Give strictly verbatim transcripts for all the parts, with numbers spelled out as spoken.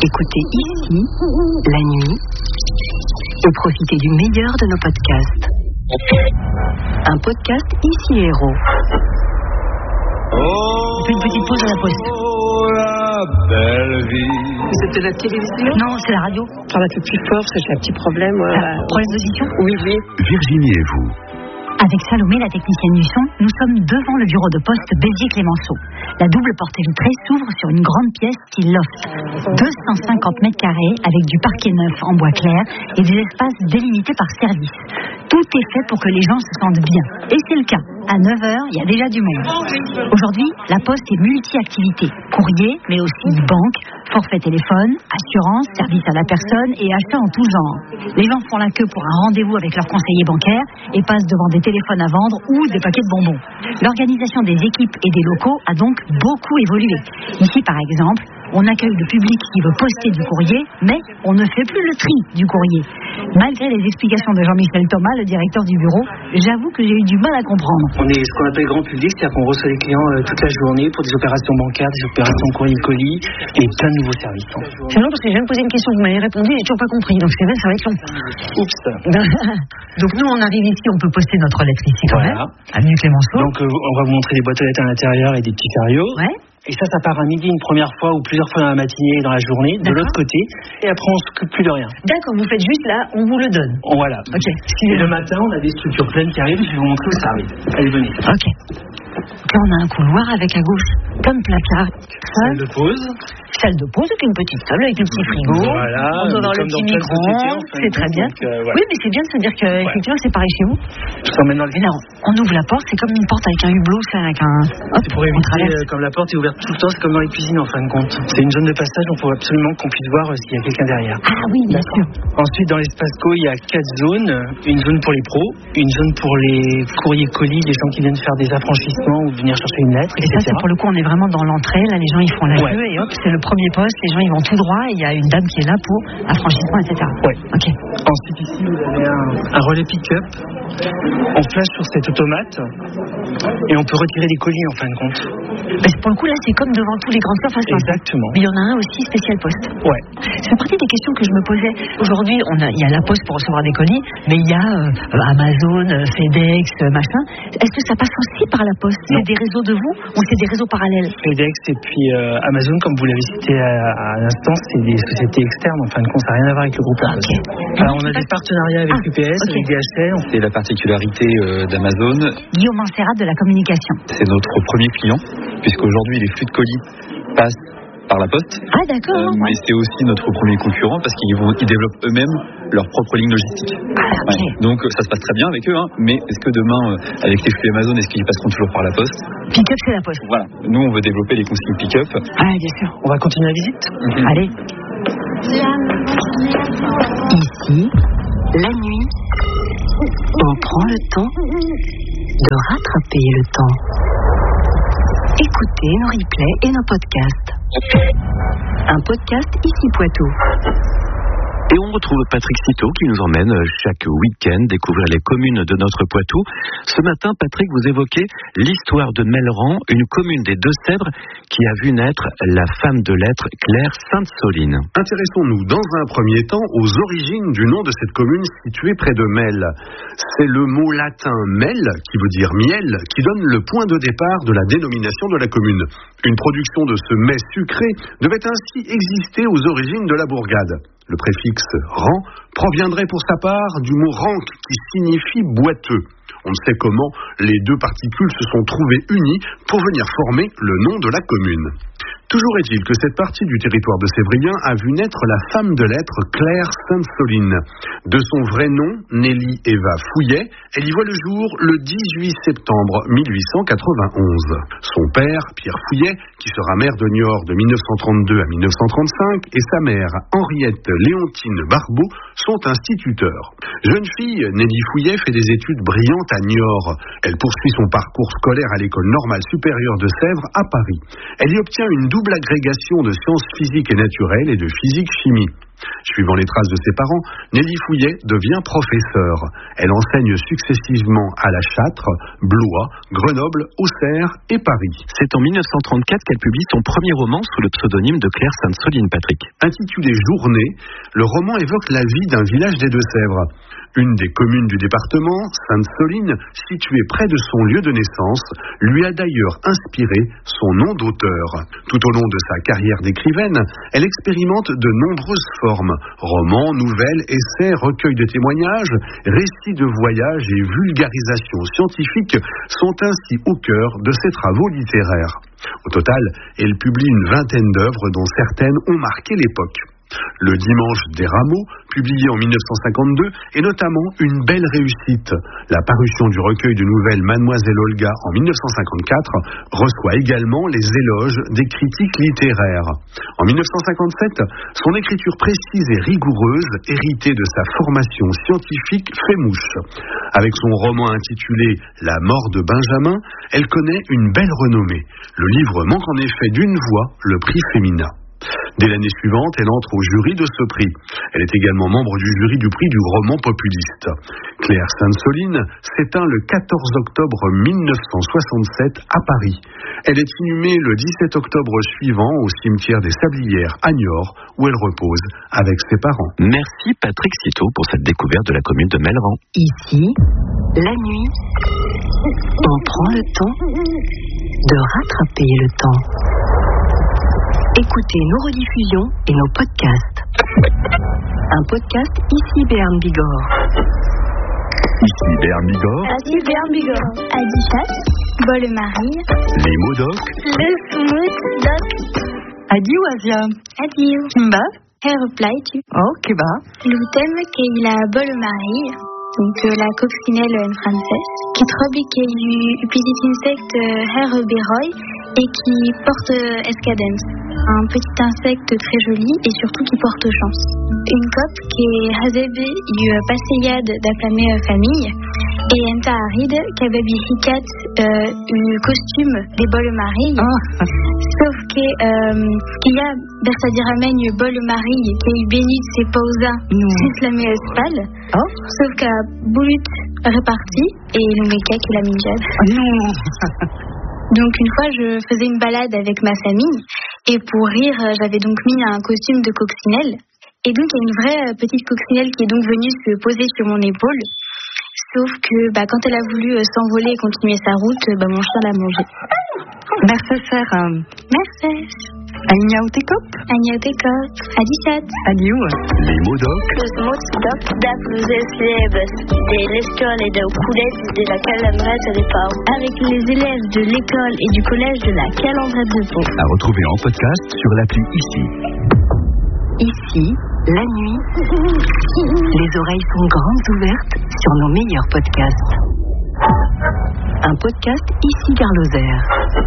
Écoutez ici, la nuit, et profitez du meilleur de nos podcasts. Un podcast Ici Héros. On fait une petite pause à la poste. Oh, la belle vie. C'était la télévision ? Non, c'est la radio. Ça va être plus fort, parce que j'ai un petit problème. Euh, ah, problème d'audition ? Oui, oui. Virginie et vous. Avec Salomé, la technicienne du son, nous sommes devant le bureau de poste Béziers-Clémenceau. La double porte vitrée s'ouvre sur une grande pièce style loft. deux cent cinquante mètres carrés avec du parquet neuf en bois clair et des espaces délimités par service. Tout est fait pour que les gens se sentent bien. Et c'est le cas. À neuf heures, il y a déjà du monde. Aujourd'hui, la poste est multi-activité. Courrier, mais aussi banque, forfait téléphone, assurance, service à la personne et achats en tout genre. Les gens font la queue pour un rendez-vous avec leur conseiller bancaire et passent devant des téléphones à vendre ou des paquets de bonbons. L'organisation des équipes et des locaux a donc beaucoup évolué. Ici, par exemple, on accueille le public qui veut poster du courrier, mais on ne fait plus le tri du courrier. Malgré les explications de Jean-Michel Thomas, le directeur du bureau, j'avoue que j'ai eu du mal à comprendre. On est ce qu'on appelle grand public, c'est-à-dire qu'on reçoit les clients euh, toute la journée pour des opérations bancaires, des opérations courrier-colis et plein de nouveaux services. C'est long parce que je viens de poser une question, vous m'avez répondu, j'ai toujours pas compris, donc c'est vrai, ça va être long. Oups. Donc nous, on arrive ici, on peut poster notre lettre ici quand Voilà. même, avenue Clémenceau. Donc euh, on va vous montrer les boîtes aux lettres à l'intérieur et des petits chariots. Ouais. Et ça, ça part à midi une première fois ou plusieurs fois dans la matinée et dans la journée, de D'accord. l'autre côté. Et après, on s'occupe plus de rien. D'accord, vous faites juste là, on vous le donne. On, voilà. Ok. Et le matin, on a des structures pleines qui arrivent. Je vais vous montrer où ça arrive. Allez, venez. Ok. Donc là, on a un couloir avec à gauche plein de placards. Salle de pause. Salle de pause avec une petite table, avec le petit frigo. Voilà. On doit avoir le petit micro-ondes. C'est très bien. Donc, euh, voilà. Oui, mais c'est bien de se dire que Ouais. effectivement, c'est pareil chez vous. Tout ça maintenant. Et là, on ouvre la porte, c'est comme une porte avec un hublot, c'est avec un. Hop, C'est pour on éviter, traverse. euh, comme la porte est ouverte tout le temps, c'est comme dans les cuisines en fin de compte. C'est une zone de passage, donc il faut absolument qu'on puisse voir euh, s'il y a quelqu'un derrière. Ah oui, bien sûr. Ensuite, dans l'espace co, il y a quatre zones. Une zone pour les pros, une zone pour les courriers colis, les gens qui viennent faire des affranchissements ou venir chercher une lettre, Et et ça, cetera. c'est pour le coup, on est vraiment dans l'entrée. Là, les gens, ils font la Ouais. queue et hop, c'est le premier poste. Les gens, ils vont tout droit et il y a une dame qui est là pour affranchissement, et cetera. Ouais. Ok. Ensuite, ici, vous avez un, un relais pick-up. On flash sur cet automate et on peut retirer des colis en fin de compte. Mais pour le coup, là, c'est comme devant tous les grandes surfaces. Exactement. Mais il y en a un aussi spécial poste. Ouais. C'est partie des questions que je me posais. Aujourd'hui, on a, il y a la poste pour recevoir des colis, mais il y a euh, Amazon, euh, FedEx, euh, machin. Est-ce que ça passe aussi par la poste ? Non. C'est des réseaux de vous ou c'est des réseaux parallèles ? FedEx et puis euh, Amazon, comme vous l'avez cité à, à l'instant, c'est des sociétés externes. En fin de compte, ça n'a rien à voir avec le groupe Amazon. Ok. Alors, on a des partenariats avec Ah, U P S, ok. avec D H L. C'est la particularité euh, d'Amazon, Guillaume Manserrat de la communication. c'est notre premier client, puisqu'aujourd'hui les flux de colis passent par la poste, Ah, d'accord. euh, mais c'est aussi notre premier concurrent parce qu'ils vont, ils développent eux-mêmes leur propre ligne logistique. Ah, ok. Ouais. Donc euh, ça se passe très bien avec eux, hein, mais est-ce que demain, euh, avec les flux Amazon, est-ce qu'ils passeront toujours par la poste ? Pick-up, c'est la poste. Voilà, nous on veut développer les consignes pick-up. Ah, bien sûr. On va continuer la visite. Mhm. Allez. Ici, la nuit, on prend le temps de rattraper le temps. Écoutez nos replays et nos podcasts. Un podcast Ici Poitou. Et on retrouve Patrick Citeau qui nous emmène chaque week-end découvrir les communes de notre Poitou. Ce matin, Patrick, vous évoquez l'histoire de Melleran, une commune des Deux-Sèvres qui a vu naître la femme de lettres Claire Sainte-Soline. Intéressons-nous dans un premier temps aux origines du nom de cette commune située près de Mel. C'est le mot latin mel, qui veut dire miel, qui donne le point de départ de la dénomination de la commune. Une production de ce mets sucré devait ainsi exister aux origines de la bourgade. Le préfixe ran proviendrait pour sa part du mot ranc qui signifie boiteux. On ne sait comment les deux particules se sont trouvées unies pour venir former le nom de la commune. Toujours est-il que cette partie du territoire de Sévrien a vu naître la femme de lettres Claire Sainte-Soline. De son vrai nom, Nelly Eva Fouillet, elle y voit le jour le dix-huit septembre mille huit cent quatre-vingt-onze. Son père, Pierre Fouillet, qui sera maire de Niort de mille neuf cent trente-deux à mille neuf cent trente-cinq, et sa mère, Henriette Léontine Barbeau, sont instituteurs. Jeune fille, Nelly Fouillet fait des études brillantes à Niort. Elle poursuit son parcours scolaire à l'école normale supérieure de Sèvres à Paris. Elle y obtient une une double agrégation de sciences physiques et naturelles et de physique-chimie. Suivant les traces de ses parents, Nelly Fouillet devient professeure. Elle enseigne successivement à La Châtre, Blois, Grenoble, Auxerre et Paris. C'est en mille neuf cent trente-quatre qu'elle publie son premier roman sous le pseudonyme de Claire Sainte-Soline, Patrick. Intitulé Journée, le roman évoque la vie d'un village des Deux-Sèvres. Une des communes du département, Sainte-Soline, située près de son lieu de naissance, lui a d'ailleurs inspiré son nom d'auteur. Tout au long de sa carrière d'écrivaine, elle expérimente de nombreuses formes. Romans, nouvelles, essais, recueils de témoignages, récits de voyages et vulgarisation scientifique sont ainsi au cœur de ses travaux littéraires. Au total, elle publie une vingtaine d'œuvres dont certaines ont marqué l'époque. Le Dimanche des Rameaux, publié en mille neuf cent cinquante-deux, est notamment une belle réussite. La parution du recueil de nouvelles Mademoiselle Olga en mille neuf cent cinquante-quatre reçoit également les éloges des critiques littéraires. En mille neuf cent cinquante-sept, son écriture précise et rigoureuse, héritée de sa formation scientifique, fait mouche. Avec son roman intitulé La mort de Benjamin, elle connaît une belle renommée. Le livre manque en effet d'une voix, le prix Femina. Dès l'année suivante, elle entre au jury de ce prix. Elle est également membre du jury du prix du roman populiste. Claire Sainte-Soline s'éteint le quatorze octobre mille neuf cent soixante-sept à Paris. Elle est inhumée le dix-sept octobre suivant au cimetière des Sablières à Niort, où elle repose avec ses parents. Merci Patrick Citeau pour cette découverte de la commune de Melleran. Ici, la nuit, on prend le temps de rattraper le temps. Écoutez nos rediffusions et nos podcasts. Un podcast Ici Béarn Bigorre. Ici Béarn Bigorre. Ici Béarn Bigorre. Adichat, Bolle-Marie. Les mots doc. Le smooth doc. Adieu Asia. Adieu. Kimba. Reply tu. Oh, Kiba. L'outem qu'il a Bolle-Marie. Donc euh, la coccinelle en français, qui trouble qu'il y a eu petit insecte her beroy et qui porte euh, escadence. Un petit insecte très joli et surtout qui porte chance. Une cope qui est hazebe eu passeyade d'affamée famille et un taharide qui avait bihicat euh, un costume des Bolle-Marie. Oh. Sauf que euh, qu'il y a Bersadiramagne Bolle-Marie qui est béni de ses pausa juste la meilleure Oh. Sauf qu'à Boulut réparti et l'Omeka qui l'a minjade. Oh non. Donc une fois je faisais une balade avec ma famille et pour rire j'avais donc mis un costume de coccinelle et donc il y a une vraie petite coccinelle qui est donc venue se poser sur mon épaule. Sauf que bah, quand elle a voulu euh, s'envoler et continuer sa route, bah, mon chien l'a mangé. Merci Sarah. Merci. Agna Outekop. Agna Outekop. Adichat. Adieu. Les mots doc. Les mots doc d'applaudir des l'école et de collège de la Calandrette de Pau. Avec les élèves de l'école et du collège de la Calandrette de Pau. À retrouver en podcast sur l'appli Ici. Ici, la nuit, les oreilles sont grandes ouvertes sur nos meilleurs podcasts. Un podcast Ici Gare Lozère.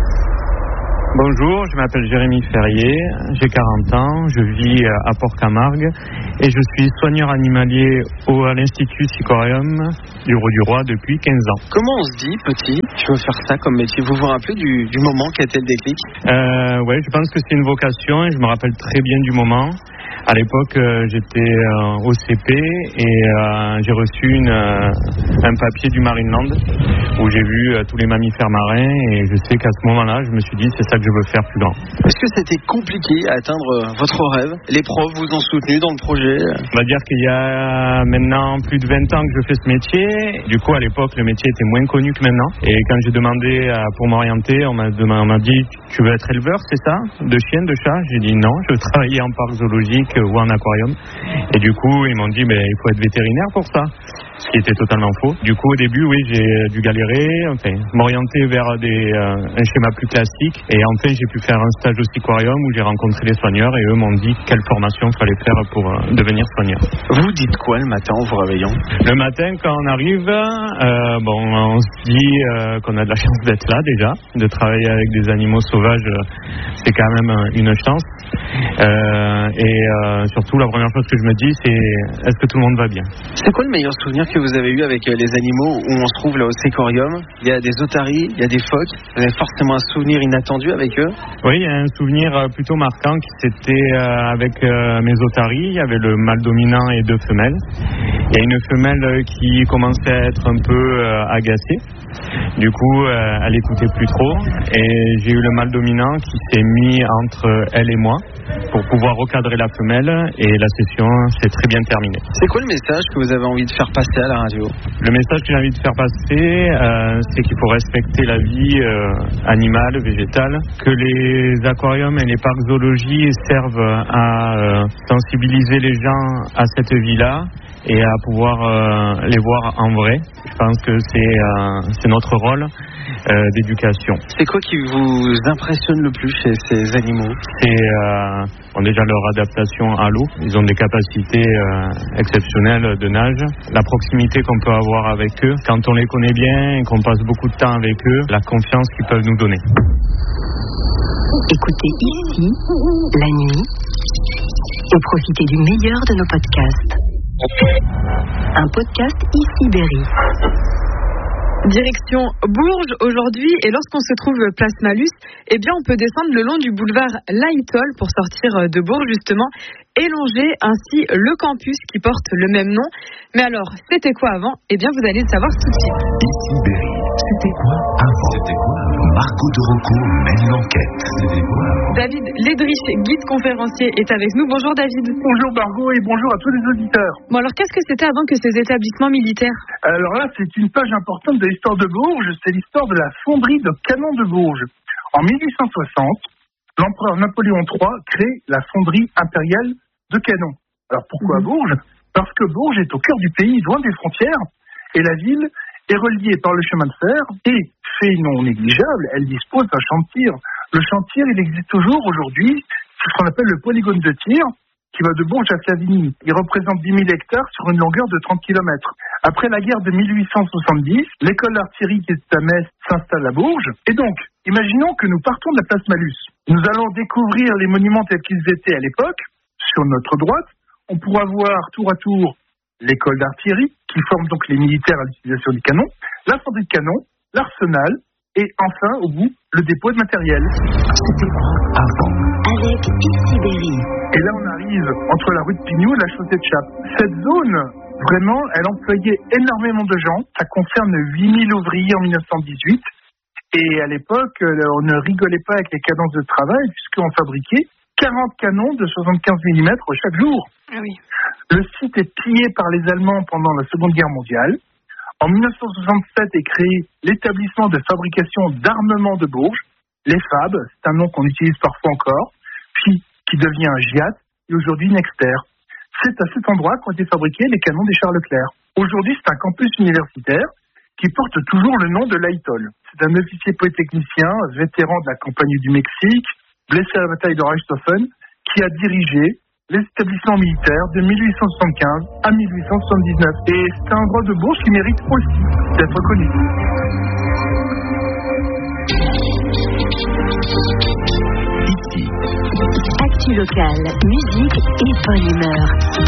Bonjour, je m'appelle Jérémy Ferrier, j'ai quarante ans, je vis à Port-Camargue et je suis soigneur animalier au, à l'Institut Sicorium du Roi depuis quinze ans. Comment on se dit, petit, je veux faire ça comme métier? Vous vous rappelez du, du moment qui a été le déclic? euh, Ouais, je pense que c'est une vocation et je me rappelle très bien du moment. À l'époque, euh, j'étais euh, au C P et euh, j'ai reçu une, euh, un papier du Marineland où j'ai vu euh, tous les mammifères marins et je sais qu'à ce moment-là, je me suis dit c'est ça que je veux faire plus grand. Est-ce que c'était compliqué à atteindre euh, votre rêve? Les profs vous ont soutenu dans le projet? On va dire qu'il y a maintenant plus de vingt ans que je fais ce métier. Du coup, à l'époque, le métier était moins connu que maintenant. Et quand j'ai demandé euh, pour m'orienter, on m'a, on m'a dit tu veux être éleveur, c'est ça? De chiens, de chats? J'ai dit non, je veux travailler en parc zoologique ou en aquarium. Et du coup, ils m'ont dit mais il faut être vétérinaire pour ça. Ce qui était totalement faux. Du coup, au début, oui, j'ai dû galérer, enfin, m'orienter vers des, euh, un schéma plus classique. Et enfin, j'ai pu faire un stage au aquarium où j'ai rencontré les soigneurs et eux m'ont dit quelle formation il fallait faire pour euh, devenir soigneur. Vous dites quoi le matin en vous réveillant? Le matin, quand on arrive, euh, bon, on se dit euh, qu'on a de la chance d'être là déjà, de travailler avec des animaux sauvages, euh, c'est quand même une chance. Euh, et euh, surtout, la première chose que je me dis, c'est est-ce que tout le monde va bien? C'est quoi le meilleur souvenir que vous avez eu avec les animaux où on se trouve là au Sécorium? Il y a des otaries, il y a des phoques. Vous avez forcément un souvenir inattendu avec eux? Oui, il y a un souvenir plutôt marquant qui c'était euh, avec euh, mes otaries. Il y avait le mâle dominant et deux femelles. Il y a une femelle qui commençait à être un peu euh, agacée. Du coup, euh, elle écoutait plus trop. Et j'ai eu le mâle dominant qui s'est mis entre elle et moi pour pouvoir recadrer la femelle. Et la session s'est très bien terminée. C'est quoi le message que vous avez envie de faire passer à la radio? Le message que j'ai envie de faire passer, euh, c'est qu'il faut respecter la vie euh, animale, végétale. Que les aquariums et les parcs zoologiques servent à euh, sensibiliser les gens à cette vie-là et à pouvoir euh, les voir en vrai. Je pense que c'est, euh, c'est notre rôle euh, d'éducation. C'est quoi qui vous impressionne le plus chez ces animaux? C'est euh, bon, déjà leur adaptation à l'eau. Ils ont des capacités euh, exceptionnelles de nage. La proximité qu'on peut avoir avec eux, quand on les connaît bien et qu'on passe beaucoup de temps avec eux, la confiance qu'ils peuvent nous donner. Écoutez ici, la nuit, et profitez du meilleur de nos podcasts. Un podcast ici Berry. Direction Bourges aujourd'hui, et lorsqu'on se trouve place Malus, eh bien on peut descendre le long du boulevard Lightol pour sortir de Bourges justement et longer ainsi le campus qui porte le même nom. Mais alors, c'était quoi avant? Eh bien vous allez le savoir tout de suite. Ici Berry, c'était quoi avant? C'était quoi avant? Margot de Rocco mène l'enquête. C'était quoi avant? David Ledrich, guide conférencier, est avec nous. Bonjour David. Bonjour Margot et bonjour à tous les auditeurs. Bon alors qu'est-ce que c'était avant que ces établissements militaires? Alors là, c'est une page importante de l'histoire de Bourges, c'est l'histoire de la fonderie de canons de Bourges. En mille huit cent soixante, l'empereur Napoléon trois crée la fonderie impériale de canons. Alors pourquoi mmh. Bourges? Parce que Bourges est au cœur du pays, loin des frontières, et la ville est reliée par le chemin de fer, et, fait non négligeable, elle dispose d'un champ de tir. Le champ de tir, il existe toujours aujourd'hui, c'est ce qu'on appelle le polygone de tir, qui va de Bourges à Savigny. Il représente dix mille hectares sur une longueur de trente kilomètres. Après la guerre de mille huit cent soixante-dix, l'école d'artillerie qui est à Metz s'installe à Bourges. Et donc, imaginons que nous partons de la place Malus. Nous allons découvrir les monuments tels qu'ils étaient à l'époque. Sur notre droite, on pourra voir tour à tour l'école d'artillerie, qui forme donc les militaires à l'utilisation du canon, la fonderie de canon, l'arsenal, et enfin, au bout, le dépôt de matériel. C'était quoi avant? Avec ici Berry. Et là, on arrive entre la rue de Pignou et la chaussée de Chappe. Cette zone, vraiment, elle employait énormément de gens. Ça concerne huit mille ouvriers en mille neuf cent dix-huit. Et à l'époque, on ne rigolait pas avec les cadences de travail, puisqu'on fabriquait quarante canons de soixante-quinze millimètres chaque jour. Ah oui. Le site est pillé par les Allemands pendant la Seconde Guerre mondiale. En mille neuf cent soixante-sept est créé l'établissement de fabrication d'armement de Bourges, les F A B, c'est un nom qu'on utilise parfois encore, puis qui devient un Giat et aujourd'hui Nexter. C'est à cet endroit qu'ont été fabriqués les canons des Charles Leclerc. Aujourd'hui, c'est un campus universitaire qui porte toujours le nom de Lightol. C'est un officier polytechnicien, vétéran de la Compagnie du Mexique, blessé à la bataille de Reichshoffen, qui a dirigé les établissements militaires de mille huit cent soixante-quinze à mille huit cent soixante-dix-neuf. Et c'est un endroit de Bourges qui mérite aussi d'être connu. Ici. Actu locale, musique et bonne humeur.